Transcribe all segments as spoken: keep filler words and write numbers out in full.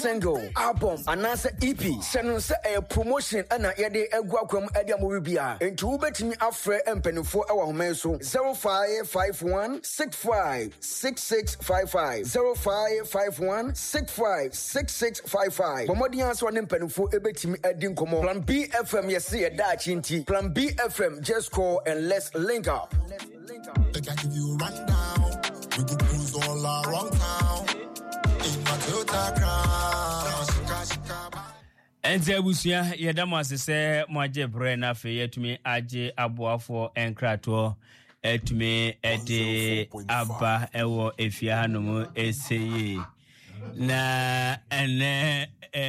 single, album, and answer E P. Send say a promotion and a yede egwakwam edia mobibia. Into ubetimi afre empeni for our menso zero five five one six five six six five five zero five five one six five six six five five. Bomodi answer one empeni for ebetimi edin komo. Plan B F M yesi a da chinti. Plan B F M just call and let's link up. Let's link up. They can give you a rundown. We could cruise all around town. Ente abusia yedamo asese moaje bre na fe yetumi aje aboafo enkrato etumi ede aba ewo efia hanom eseye na ene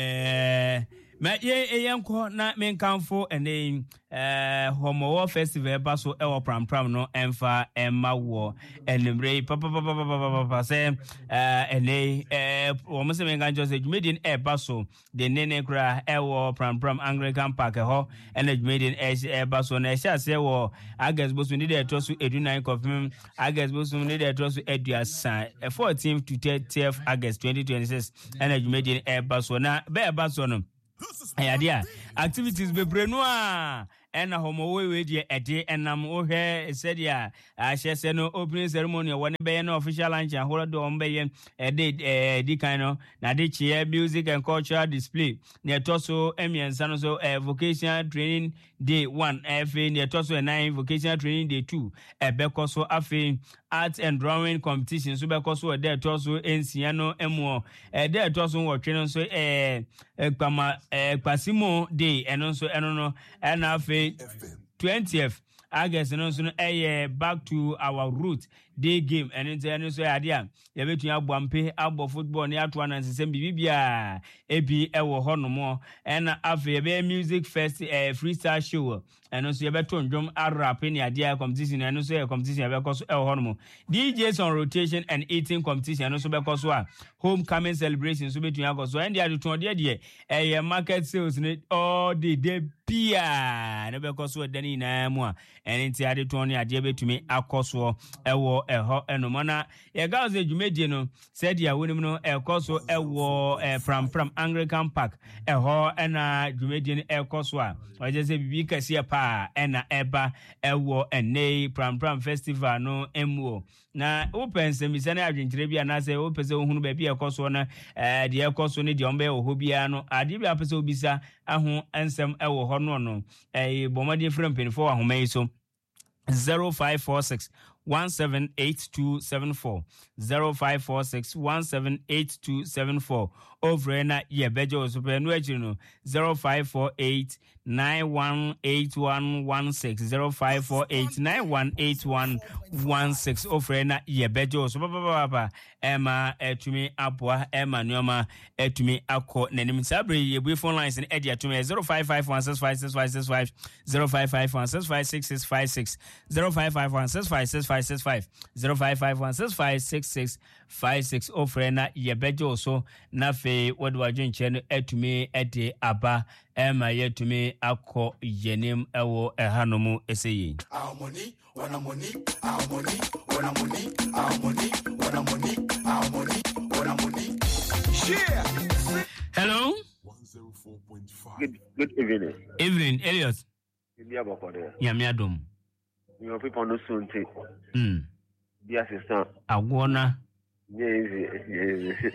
eh ma ye yenko na menkanfo ene eh homo festival baso ewo pram pram no emfa emma wo enemre papa papa papa papa se eh ene eh wo mo se menkanjo se jumedin e baso de nene kra ewo pram pram Anglican Park ho ene jumedin e baso na sha se wo August boso ni de tosu twenty-nine confirm August boso ni de tosu eduasa fourteenth to thirtieth August twenty twenty-six ene jumedin e baso na be baso no ayadia activities bebre no a ena homo we de ede enam ohwe sedia ahye se no opening ceremony won be na official lunch and hold on be ede eh di kind no na de chia music and cultural display na toso emiensa no so vocational training day one afi na toso nine vocational training day two ebeko so afi art and drawing competition so beko so de toso ensia no emo e de toso wo twe no so eh ekpama ekpasimo day eno so eno no na afi twentieth August no so eh back to our root day game and enter so adia ya betu abompe abo football ni ato anansem bibia ebi ewo honomo na afi be music fest eh freestyle show and so ya betu ndom rap ni adia competition and so ya competition ya bekoso ewo honomo D Js on rotation and eating competition and so bekoso a homecoming celebration so betu yakoso and dia to de de eh market sales ni all the day pia na bekoso dani na mu a enti ade to ni ade betumi akoso ewo eho enomana ye gaze edwumedie no said ya wonim no ekoso ewo eh pram pram Anglican Park eho ena dwumedie no ekoso a oje se bibi kase pa ena eba ewo ene pram pram festival no emwo na open semise na adwenkyere bia na se opese ohunu ba bia ekoso na eh de ekoso ne de ombe oho bia no ade bia pese obisa aho ensem ewo ho no no eh bomade frem penfo ahoma so zero five four six one seven eight two seven four zero five four six one seven eight two seven four over na ye bejo super no echi no zero five four eight nine one eight one one six zero five four eight nine one eight one one six over na ye bejo super papa ema etumi aboa ema nyoma etumi akọ nanim sabre ye bu phone lines in edia to me zero five five one six five six five six five zero five five one six five six six five six zero five five one six five six five six five zero five five one six five six six five six ofre na yebejo so na fe wodwa dwenche no etumi ede aba ema yetumi akọ yenim ewo ehanomu eseye our money wana money our money wana money our money wana money our money wana money share. Hello one oh four point five. Good, good evening. Evening Elliot. Yeah, me adom. You people no soon take. Hmm. The assistant. Agwona. Yes, yes.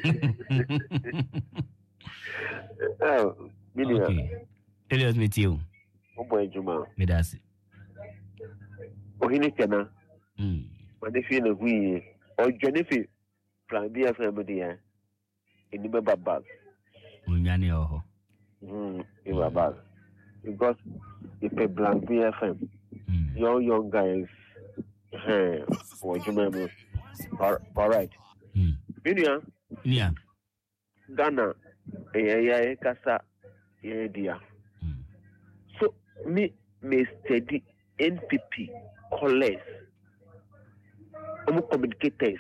Oh, Milia. Okay. Elliot meet you. Oh boy, Juma. Me that's it. Oh, he nekana. Hmm. But if you know we or Jennifer, plan B F M there. In the bag. Unyani oho. Hmm. In the bag. Because if a blank B F M, mm. young young guys, hey, or Juma. All right. Hmm. Milia. Yeah. Ghana, eh, yeah, kasa, yeah, dear. So me, me study N P P callers, omo communicators.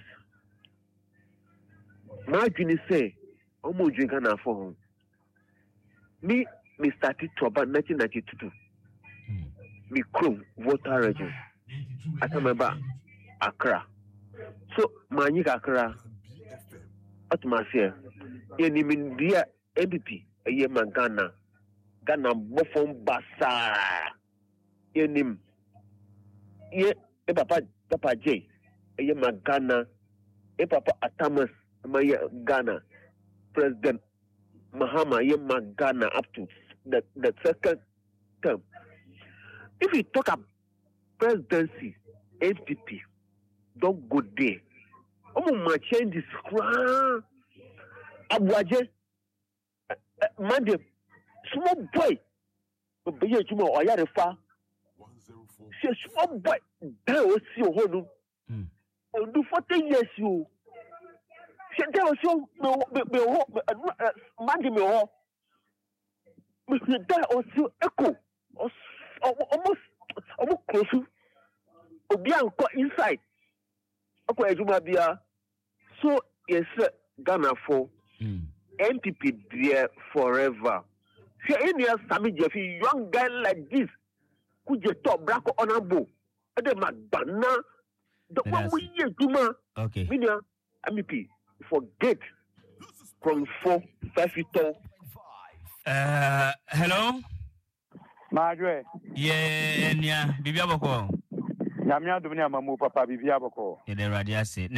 My junior say, omo Ghana for me. Me started to about nineteen ninety-two. Me Chrome Water region. I remember Accra. So my Accra. What my fear? Yenimindia M P P eye Ghana Ghana bofon basa yenim ye e papa papa J eye Ghana e papa Atamas my Ghana President Mahama ye Ghana up to the the second term. If we talk about presidency M P P, don't go there. Omo ma change this crown. Abuaje, Monday, small boy, but be a juma or yarefa. See a small boy, that was your home. On do forty years you. See that was your Monday me ho. That was your echo. Almost, almost close. Obian got inside. Okay, juma bia. So yes, Ghana for. Mm. M P P there forever. See any Sammy Jeffy, young guy like this, could you talk black honorable? And then Madonna, the one we hear Juma. Okay. Minia, M P P, forget from four, five feet tall. Uh, hello? Madre. Yeah, yeah, Bibia Boko. Yamia Dumia Mamu Papa Bibia Boko. Yeah, the Radiasi.